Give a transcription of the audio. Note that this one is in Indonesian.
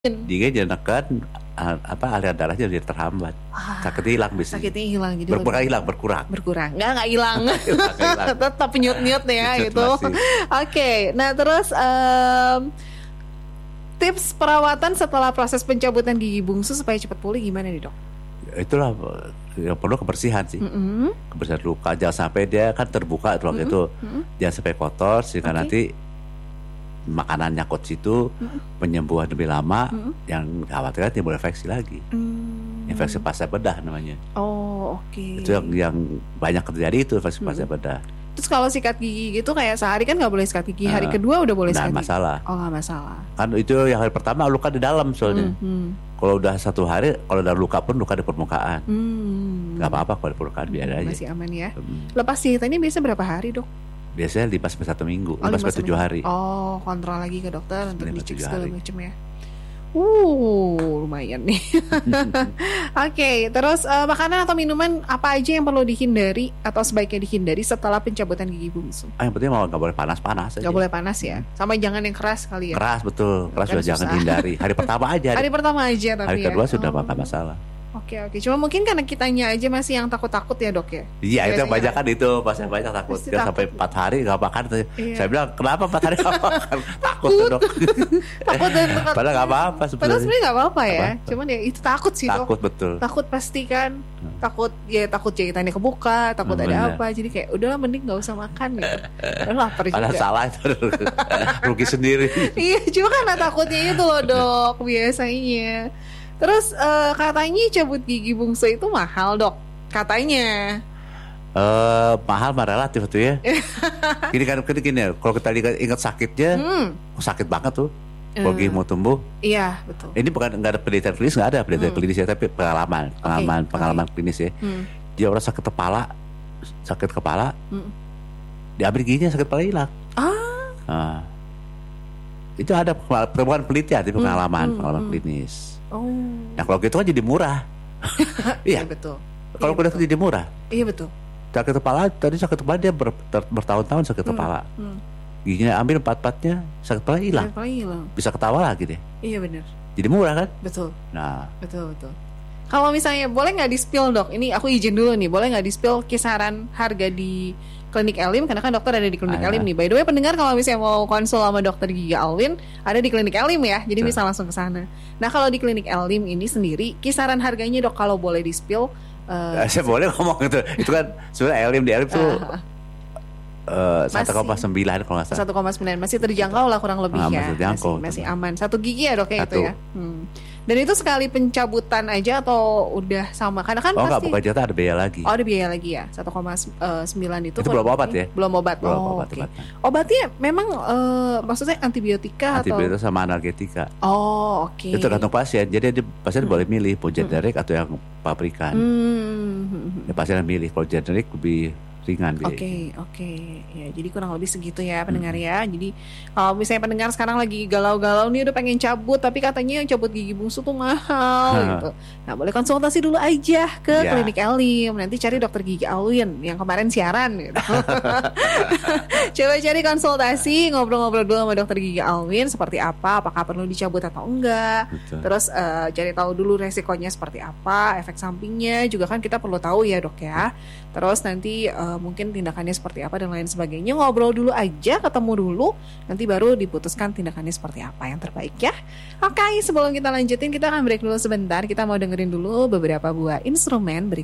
Dia jadi neken, aliran darahnya jadi terhambat. Sakitnya hilang biasanya. Sakitnya hilang jadi berkurang. Enggak hilang. Tetap nyut-nyut ya itu. Oke. Nah, terus tips perawatan setelah proses pencabutan gigi bungsu supaya cepat pulih gimana nih, Dok? Itulah yang perlu kebersihan sih. Kebersihan luka, jangan sampai dia kan terbuka tuh itu. Jangan sampai kotor sehingga nanti makanan nyangkut situ, penyembuhan lebih lama, yang khawatirnya timbul infeksi lagi. Infeksi pasca bedah namanya. Oh, oke. Itu yang banyak terjadi itu, infeksi pasca bedah. Terus kalau sikat gigi gitu kayak sehari kan nggak boleh sikat gigi, hari kedua udah boleh sikat gigi? Masalah. Oh, nggak masalah. Kan itu yang hari pertama luka di dalam soalnya. Kalau udah 1 hari, kalau udah luka pun luka di permukaan. Nggak apa-apa kalau di permukaan, biar aja. Masih aman ya. Lepas jahitannya biasa berapa hari, Dok? Biasanya 5-1 minggu, 5-7 hari. Oh, kontrol lagi ke dokter untuk dicek segala macam ya. Lumayan nih. Oke, terus makanan atau minuman apa aja yang perlu dihindari atau sebaiknya dihindari setelah pencabutan gigi bungsu? Yang penting nggak boleh panas-panas aja. Nggak boleh panas ya. Sama jangan yang keras kali ya. Keras betul, keras kan jangan hindari. Hari pertama aja. Hari pertama aja tapi hari kedua sudah nggak masalah. Oke. Cuma mungkin karena kitanya aja masih yang takut-takut ya, Dok ya. Iya, itu banyak kan itu, pasien banyak takut. Dia sampai 4 hari nggak makan. Iya. Saya bilang kenapa 4 hari nggak makan? Takut tuh, Dok. Takut dan padahal nggak apa-apa sebenarnya. Padahal sebenarnya nggak apa-apa ya. Cuman ya itu takut sih, Dok. Takut betul. Takut pasti kan. Takut jahitannya kebuka, takut ada apa. Jadi kayak udahlah mending nggak usah makan gitu. Udah lapar juga. Padahal salah itu. Rugi sendiri. Iya, cuma karena takutnya itu loh, Dok, biasanya. Terus katanya cabut gigi bungsu itu mahal, Dok. Katanya. Mahal mah relatif tuh ya. Gini kan gini, kalau kita ingat sakitnya, sakit banget tuh. Kalau gigi mau tumbuh. Iya, betul. Ini bukan nggak ada penelitian klinis, nggak ada penelitian klinis ya, tapi pengalaman klinis ya. Dia orang sakit kepala, diambil giginya sakit kepala hilang. Itu ada bukan penelitian, tapi pengalaman klinis. Nah kalau gitu kan jadi murah. Iya betul. Kalau kuda jadi murah. Iya betul. Sakit kepala dia bertahun-tahun sakit kepala. Giginya ambil 4-4-nya, sakit kepala hilang. Bisa ketawa lagi deh. Iya benar. Jadi murah kan? Betul. Nah. Betul. Kalau misalnya boleh nggak di-spill, Dok? Ini aku izin dulu nih, boleh nggak di-spill kisaran harga di Klinik Elim, karena kan dokter ada di Klinik Elim nih. By the way, pendengar kalau misalnya mau konsul sama dokter gigi Alwin, ada di Klinik Elim ya, jadi bisa langsung ke sana. Nah, kalau di Klinik Elim ini sendiri, kisaran harganya, Dok, kalau boleh di-spill? Saya boleh ngomong gitu. Itu kan sebenarnya Elim di Elim tuh 1,9 kalau nggak salah. 1,9 masih terjangkau lah kurang lebih ya. Masih aman. 1 gigi ya, Dok, ya itu ya. Dan itu sekali pencabutan aja atau udah sama? Karena kan pasti bukan jatah, ada biaya lagi. Oh, ada biaya lagi ya. 1,9 itu belum obat ya? Belum obat. Okay. Obatnya memang maksudnya antibiotika atau sama analgetika. Oh, oke. Itu tergantung pasien. Jadi pasien boleh milih mau generik atau yang pabrikan. Ya, pasien milih. Kalau generik lebih ringan. Oke. Ya, jadi kurang lebih segitu ya pendengar ya. Jadi kalau misalnya pendengar sekarang lagi galau-galau nih udah pengen cabut, tapi katanya yang cabut gigi bungsu tuh mahal gitu. Nah, boleh konsultasi dulu aja ke Klinik Elim. Nanti cari dokter gigi Alwin yang kemarin siaran gitu. Coba cari konsultasi, ngobrol-ngobrol dulu sama dokter gigi Alwin seperti apa, apakah perlu dicabut atau enggak. Betul. Terus cari tahu dulu resikonya seperti apa, efek sampingnya juga kan kita perlu tahu ya, Dok ya. Terus nanti mungkin tindakannya seperti apa dan lain sebagainya. Ngobrol dulu aja, ketemu dulu, nanti baru diputuskan tindakannya seperti apa yang terbaik ya. Oke, sebelum kita lanjutin, kita akan break dulu sebentar. Kita mau dengerin dulu beberapa buah instrumen berikut.